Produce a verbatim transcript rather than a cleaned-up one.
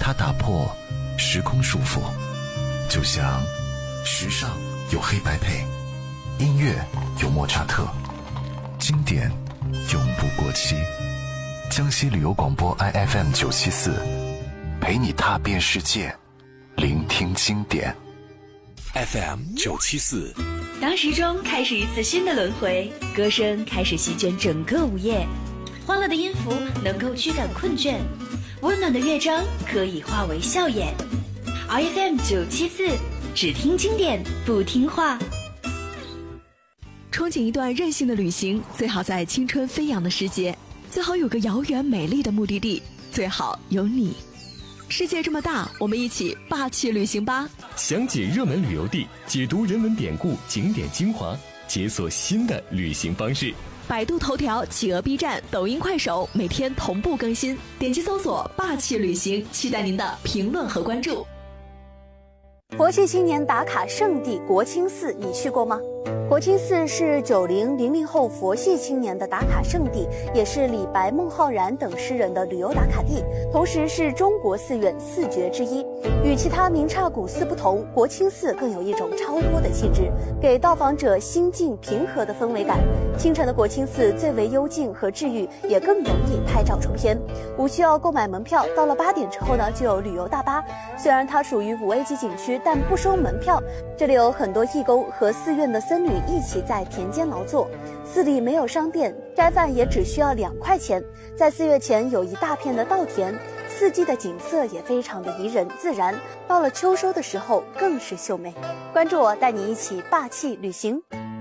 它打破时空束缚，就像时尚有黑白配，音乐有莫扎特，经典永不过期。江西旅游广播 I F M 九七四，陪你踏遍世界，聆听经典。 F M 九七四， 当时钟开始一次新的轮回，歌声开始席卷整个午夜，欢乐的音符能够驱赶困倦，温暖的乐章可以化为笑颜。I F M 九七四，只听经典不听话。 憧憬一段任性的旅行，最好在青春飞扬的时节，最好有个遥远美丽的目的地，最好有你。世界这么大，我们一起霸气旅行吧！ 详解热门旅游地，解读人文典故、景点精华，解锁新的旅行方式。 百度头条、企鹅 B 站、抖音、快手每天同步更新，点击搜索“霸气旅行”，期待您的评论和关注。 佛系青年打卡圣地国清寺，你去过吗？国清寺是九零零零后佛系青年的打卡圣地，也是李白、孟浩然等诗人的旅游打卡地，同时是中国寺院四绝之一。与其他名刹古寺不同，国清寺更有一种超脱的气质，给到访者心境平和的氛围感。清晨的国清寺最为幽静和治愈，也更容易拍照出片。无需要购买门票，到了八点之后呢，就有旅游大巴。虽然它属于五 A 级景区，但不收门票。这里有很多义工和寺院的僧侣一起在田间劳作。寺里没有商店，斋饭也只需要两块钱。在寺院前有一大片的稻田，四季的景色也非常的宜人自然。到了秋收的时候更是秀美。关注我，带你一起霸气旅行。